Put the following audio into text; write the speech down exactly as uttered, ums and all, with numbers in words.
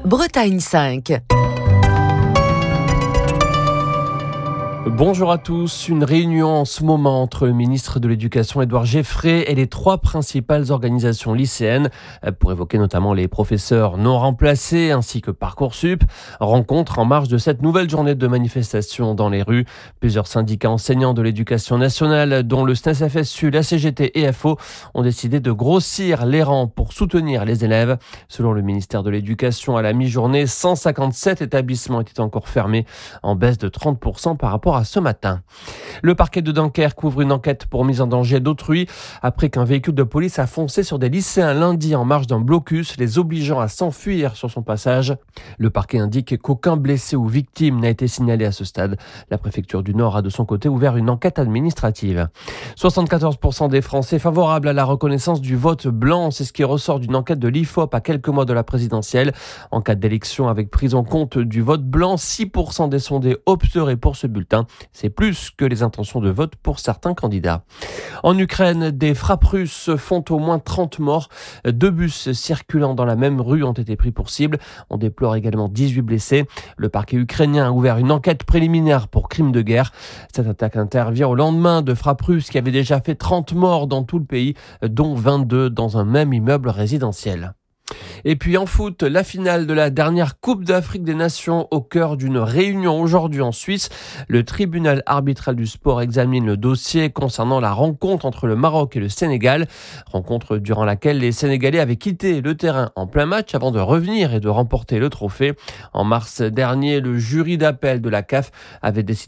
Bretagne cinq. Bonjour à tous. Une réunion en ce moment entre le ministre de l'Éducation Édouard Geffray et les trois principales organisations lycéennes pour évoquer notamment les professeurs non remplacés ainsi que Parcoursup. Rencontre en marge de cette nouvelle journée de manifestation dans les rues. Plusieurs syndicats enseignants de l'Éducation nationale, dont le S N E S F S U, la C G T et F O, ont décidé de grossir les rangs pour soutenir les élèves. Selon le ministère de l'Éducation, à la mi-journée, cent cinquante-sept établissements étaient encore fermés, en baisse de trente pour cent par rapport à ce matin. Le parquet de Dunkerque ouvre une enquête pour mise en danger d'autrui après qu'un véhicule de police a foncé sur des lycéens lundi en marge d'un blocus, les obligeant à s'enfuir sur son passage. Le parquet indique qu'aucun blessé ou victime n'a été signalé à ce stade. La préfecture du Nord a de son côté ouvert une enquête administrative. soixante-quatorze pour cent des Français favorables à la reconnaissance du vote blanc, c'est ce qui ressort d'une enquête de l'I F O P à quelques mois de la présidentielle. En cas d'élection avec prise en compte du vote blanc, six pour cent des sondés opteraient pour ce bulletin. C'est plus que les intentions de vote pour certains candidats. En Ukraine, des frappes russes font au moins trente morts. Deux bus circulant dans la même rue ont été pris pour cible. On déplore également dix-huit blessés. Le parquet ukrainien a ouvert une enquête préliminaire pour crime de guerre. Cette attaque intervient au lendemain de frappes russes qui avaient déjà fait trente morts dans tout le pays, dont vingt-deux dans un même immeuble résidentiel. Et puis en foot, la finale de la dernière Coupe d'Afrique des Nations au cœur d'une réunion aujourd'hui en Suisse. Le tribunal arbitral du sport examine le dossier concernant la rencontre entre le Maroc et le Sénégal. Rencontre durant laquelle les Sénégalais avaient quitté le terrain en plein match avant de revenir et de remporter le trophée. En mars dernier, le jury d'appel de la C A F avait décidé